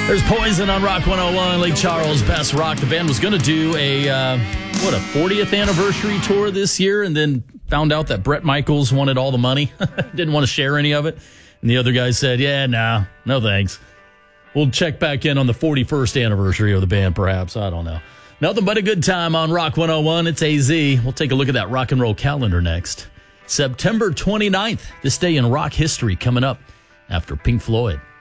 There's Poison on Rock 101, Lake Charles, Best Rock. The band was going to do a 40th anniversary tour this year, and then found out that Bret Michaels wanted all the money. Didn't want to share any of it. And the other guy said, no thanks. We'll check back in on the 41st anniversary of the band, perhaps. I don't know. Nothing but a good time on Rock 101. It's AZ. We'll take a look at that rock and roll calendar next. September 29th, this day in rock history coming up after Pink Floyd.